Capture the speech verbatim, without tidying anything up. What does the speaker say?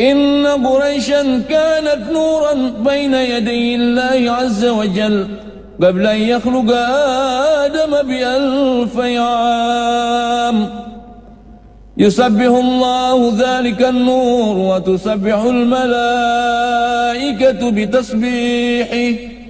إن قريشا كانت نورا بين يدي الله عز وجل قبل أن يخلق آدم بألفي عام. يسبح الله ذلك النور وتسبح الملائكة بتسبيحه